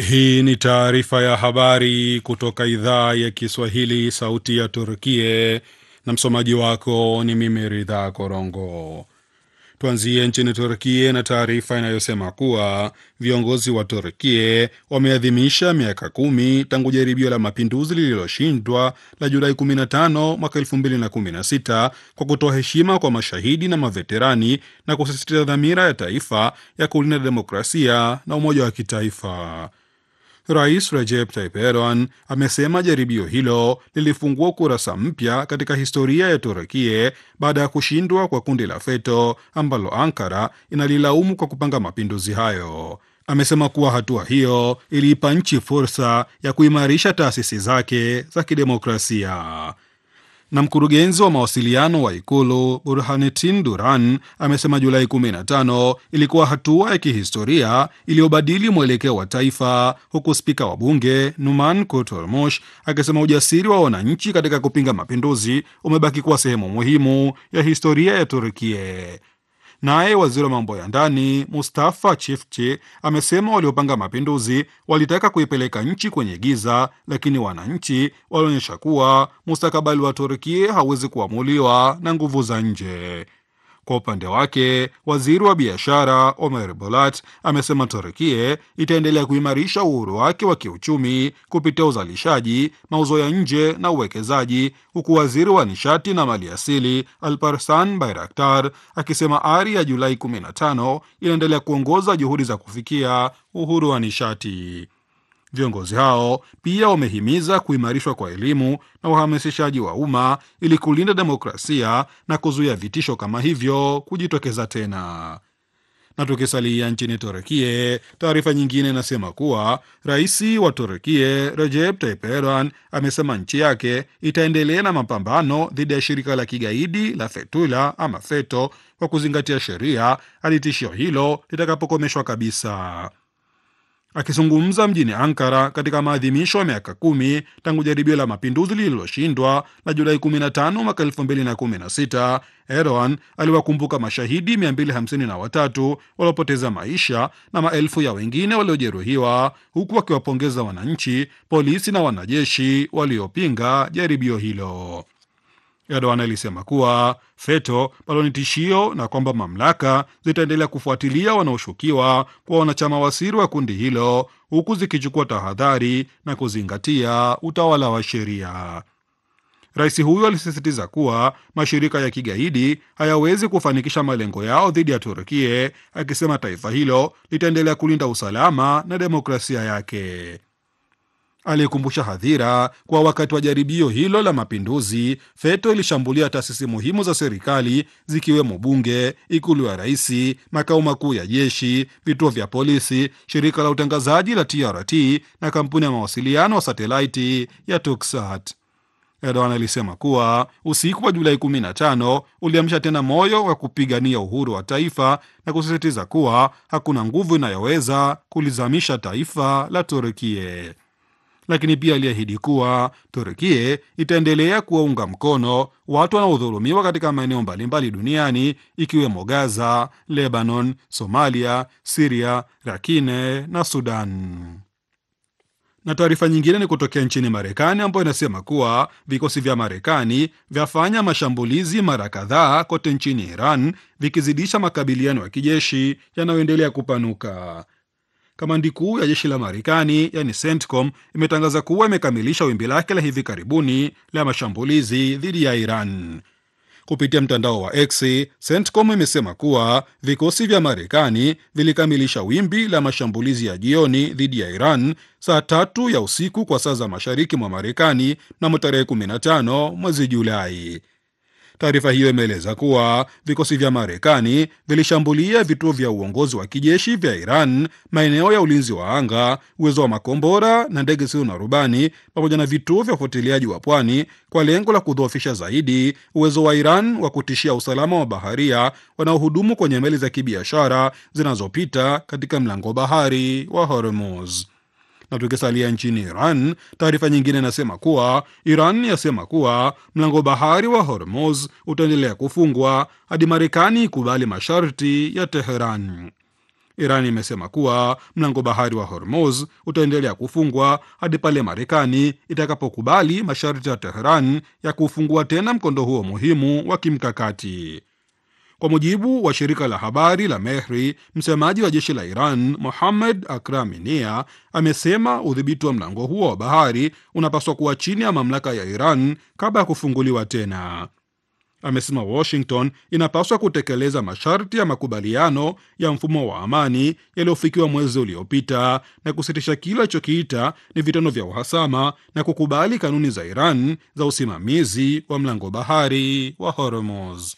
Hii ni taarifa ya habari kutoka idhaa ya Kiswahili, sauti ya Turkie, na msomaji wako ni mimi Ridha Korongo. Tuanzie nchini Turkie na taarifa inayosema kuwa viongozi wa Turkie wameadhimisha miaka 10 tangu jaribio la mapinduzi lililoshindwa la Julai 15 mwaka 2016 kwa kutoa heshima kwa mashahidi na maveterani na kusisitiza dhamira ya taifa ya kulinda demokrasia na umoja wa kitaifa. Rais Recep Tayyip Erdogan amesema jaribio hilo lilifungua ukurasa mpya katika historia ya Turukia baada ya kushindwa kwa kundi la FETÖ ambalo Ankara inalilaumu kwa kupanga mapinduzi hayo. Amesema kuwa hatua hiyo iliipa nchi fursa ya kuimarisha taasisi zake za kidemokrasia. Na mkurugenzi wa mawasiliano wa ikulu Burhanetin Duran amesema Julai 15 ilikuwa hatua ya kihistoria iliyobadili mwelekeo wa taifa, huku spika wa bunge Numan Kurtulmush akisema ujasiri wa wananchi katika kupinga mapinduzi umebaki kuwa sehemu muhimu ya historia ya Turkia. Naye waziri wa mambo ya ndani Mustafa Chifchi amesema waliopanga mapinduzi walitaka kuipeleka nchi kwenye giza, lakini wananchi walionyesha kuwa mustakabali wa Turkia hauwezi kuamuliwa na nguvu za nje. Kwa upande wake, waziri wa biashara Omer Bolat amesema Turkia itaendelea kuimarisha uhuru wake wa kiuchumi kupitia uzalishaji, mauzo ya nje na uwekezaji, huku waziri wa nishati na maliasili Alparslan Bayraktar akisema ari ya Julai 15 inaendelea kuongoza juhudi za kufikia uhuru wa nishati. Viongozi hao pia wamehimiza kuimarishwa kwa elimu na uhamasishaji wa umma ili kulinda demokrasia na kuzuia vitisho kama hivyo kujitokeza tena. Na tukisalia nchini Turkia, taarifa nyingine inasema kuwa rais wa Turkia Recep Tayyip Erdogan amesema nchi yake itaendelea na mapambano dhidi ya shirika la kigaidi la Fethullah ama FETÖ kwa kuzingatia sheria hadi tishio hilo litakapokomeshwa kabisa. Akizungumza mjini Ankara katika maadhimisho ya miaka 10 tangu jaribio la mapinduzi lililoshindwa la Julai 15 mwaka 2016, Erdogan aliwakumbuka mashahidi 253 waliopoteza maisha na maelfu ya wengine waliojeruhiwa, huku akiwapongeza wananchi, polisi na wanajeshi waliopinga jaribio hilo. Erdogan alisema kuwa FETÖ bado ni tishio na kwamba mamlaka zitaendelea kufuatilia wanaoshukiwa kwa wanachama wasiri wa kundi hilo, huku zikichukua tahadhari na kuzingatia utawala wa sheria. Rais huyo alisisitiza kuwa mashirika ya kigaidi hayawezi kufanikisha malengo yao dhidi ya Turkia, akisema taifa hilo litaendelea kulinda usalama na demokrasia yake. Alikumbusha hadhira kwa wakati wa jaribio hilo la mapinduzi, FETÖ ilishambulia taasisi muhimu za serikali zikiwemo bunge, ikulu ya rais, makao makuu ya jeshi, vituo vya polisi, shirika la utangazaji la TRT na kampuni ya mawasiliano wa satelaiti ya Tuksat. Erdogan alisema kuwa usiku wa Julai 15 uliamsha tena moyo wa kupigania uhuru wa taifa na kusisitiza kuwa hakuna nguvu inayoweza kulizamisha taifa la Turkia. Lakini pia aliahidi kuwa Turkia itaendelea kuwaunga mkono watu wanaodhulumiwa katika maeneo mbalimbali duniani ikiwemo Gaza, Lebanon, Somalia, Siria, Rakhine na Sudan. Na taarifa nyingine ni kutokea nchini Marekani ambayo inasema kuwa vikosi vya Marekani vyafanya mashambulizi mara kadhaa kote nchini Iran, vikizidisha makabiliano ya kijeshi yanayoendelea kupanuka. Kamandi kuu ya jeshi la Marekani yani CENTCOM imetangaza kuwa imekamilisha wimbi lake la hivi karibuni la mashambulizi dhidi ya Iran. Kupitia mtandao wa X, CENTCOM imesema kuwa vikosi vya Marekani vilikamilisha wimbi la mashambulizi ya jioni dhidi ya Iran saa 3 ya usiku kwa saa za mashariki mwa Marekani mnamo tarehe 15 mwezi Julai. Taarifa hiyo imeeleza kuwa vikosi vya Marekani vilishambulia vituo vya uongozi wa kijeshi vya Iran, maeneo ya ulinzi wa anga, uwezo wa makombora na ndege zisizo na rubani, pamoja na vituo vya ufuatiliaji wa pwani kwa lengo la kudhoofisha zaidi uwezo wa Iran wa kutishia usalama wa baharia wanaohudumu kwenye meli za kibiashara zinazopita katika mlango bahari wa Hormuz. Na tukisalia nchini Iran, taarifa nyingine inasema kuwa Iran yasema kuwa mlango bahari wa Hormuz utaendelea kufungwa hadi Marekani ikubali masharti ya Teheran. Iran imesema kuwa mlango bahari wa Hormuz utaendelea kufungwa hadi pale Marekani itakapokubali masharti ya Tehran ya kufungua tena mkondo huo muhimu wa kimkakati. Kwa mujibu wa shirika la habari la Mehri, msemaji wa jeshi la Iran Mohammad Akraminia amesema udhibiti wa mlango huo wa bahari unapaswa kuwa chini ya mamlaka ya Iran kabla ya kufunguliwa tena. Amesema Washington inapaswa kutekeleza masharti ya makubaliano ya mfumo wa amani yaliyofikiwa mwezi uliopita na kusitisha kile alichokiita ni vitendo vya uhasama na kukubali kanuni za Iran za usimamizi wa mlango bahari wa Hormuz.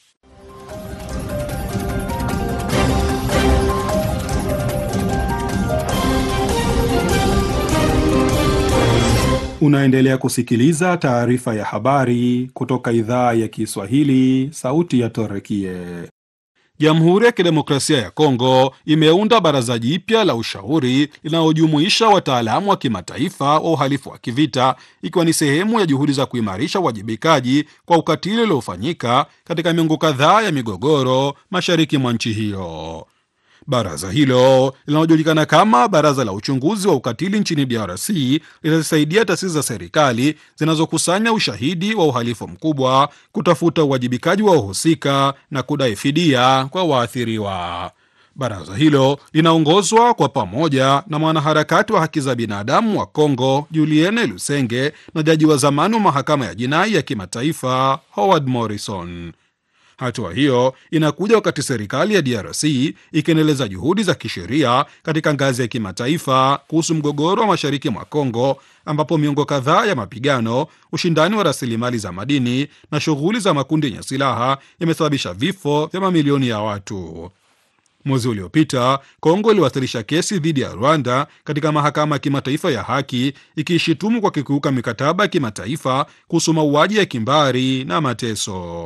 Unaendelea kusikiliza taarifa ya habari kutoka idhaa ya Kiswahili, sauti ya Torekie. Jamhuri ya Kidemokrasia ya Kongo imeunda baraza jipya la ushauri linalojumuisha wataalamu wa kimataifa wa uhalifu wa kivita, ikiwa ni sehemu ya juhudi za kuimarisha uwajibikaji kwa ukatili uliofanyika katika miongo kadhaa ya migogoro mashariki mwa nchi hiyo. Baraza hilo linalojulikana kama Baraza la Uchunguzi wa Ukatili nchini DRC litasaidia taasisi za serikali zinazokusanya ushahidi wa uhalifu mkubwa kutafuta uwajibikaji wa wahusika na kudai fidia kwa waathiriwa. Baraza hilo linaongozwa kwa pamoja na mwanaharakati wa haki za binadamu wa Kongo Julienne Lusenge na jaji wa zamani wa mahakama ya jinai ya kimataifa Howard Morrison. Hatua hiyo inakuja wakati serikali ya DRC ikiendeleza juhudi za kisheria katika ngazi ya kimataifa kuhusu mgogoro wa mashariki mwa Kongo, ambapo miongo kadhaa ya mapigano, ushindani wa rasilimali za madini na shughuli za makundi yenye silaha yamesababisha vifo vya mamilioni ya watu. Mwezi uliopita, Kongo iliwasilisha kesi dhidi ya Rwanda katika mahakama ya kimataifa ya haki, ikiishitumu kwa kikiuka mikataba ya kimataifa kuhusu mauaji ya kimbari na mateso.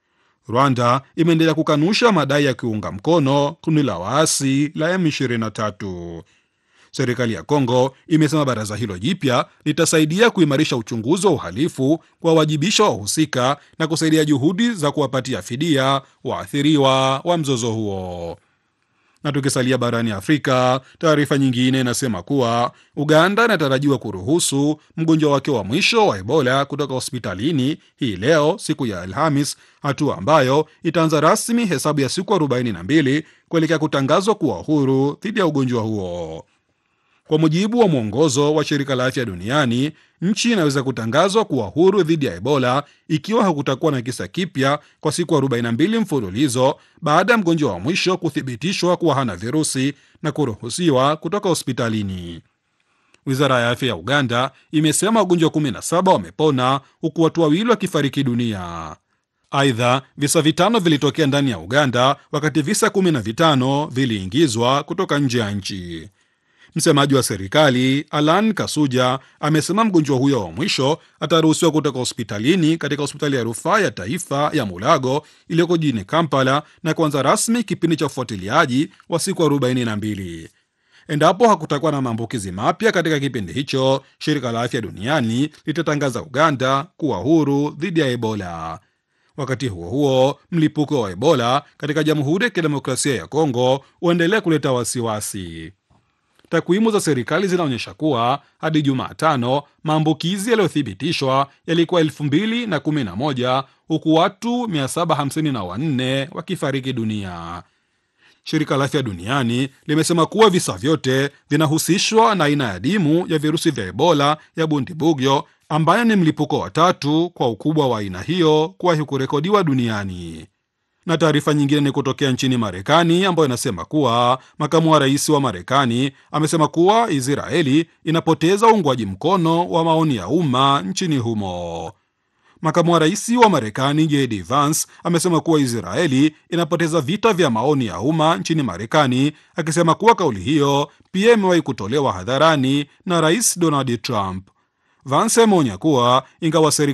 Rwanda imeendelea kukanusha madai ya kiunga mkono kundi la waasi la M23. Serikali ya Kongo imesema baraza hilo jipya litasaidia kuimarisha uchunguzi wa uhalifu, kuwawajibisha wahusika na kusaidia juhudi za kuwapatia fidia waathiriwa wa mzozo huo. Na tukisalia barani Afrika, taarifa nyingine inasema kuwa Uganda inatarajiwa kuruhusu mgonjwa wake wa mwisho wa Ebola kutoka hospitalini hii leo, siku ya Alhamis, hatua ambayo itaanza rasmi hesabu ya siku 42 kuelekea kutangazwa kuwa huru dhidi ya ugonjwa huo. Kwa mujibu wa mwongozo wa shirika la afya duniani, nchi inaweza kutangazwa kuwa huru dhidi ya Ebola ikiwa hakutakuwa na kisa kipya kwa siku 42 mfululizo baada ya mgonjwa wa mwisho kuthibitishwa kuwa hana virusi na kuruhusiwa kutoka hospitalini. Wizara ya afya ya Uganda imesema wagonjwa 17 wamepona huku watu 2 wakifariki dunia. Aidha, visa 5 vilitokea ndani ya Uganda wakati visa 15 viliingizwa kutoka nje ya nchi. Msemaji wa serikali Alan Kasuja amesema mgonjwa huyo wa mwisho ataruhusiwa kutoka hospitalini katika hospitali ya rufaa ya taifa ya Mulago iliyoko jijini Kampala na kuanza rasmi kipindi cha ufuatiliaji wa siku 42. Endapo hakutakuwa na maambukizi mapya katika kipindi hicho, shirika la afya duniani litatangaza Uganda kuwa huru dhidi ya Ebola. Wakati huo huo, mlipuko wa Ebola katika Jamhuri ya Kidemokrasia ya Kongo uendelea kuleta wasiwasi. Takwimu za serikali zinaonyesha kuwa hadi Jumatano maambukizi yaliyothibitishwa yalikuwa 2011 huku watu 754 wakifariki dunia. Shirika la afya duniani limesema kuwa visa vyote vinahusishwa na aina ya dimu ya virusi vya Ebola ya Bundibugyo, ambayo ni mlipuko wa 3 kwa ukubwa wa aina hiyo kuwahi kurekodiwa duniani. Na taarifa nyingine ni kutokea nchini Marekani, ambayo inasema kuwa makamu wa rais wa Marekani amesema kuwa Israeli inapoteza uungwaji mkono wa maoni ya umma nchini humo. Makamu wa rais wa Marekani JD Vance amesema kuwa Israeli inapoteza vita vya maoni ya umma nchini Marekani, akisema kuwa kauli hiyo pia imewahi kutolewa hadharani na Rais Donald Trump. Vance ameonya kuwa ingawa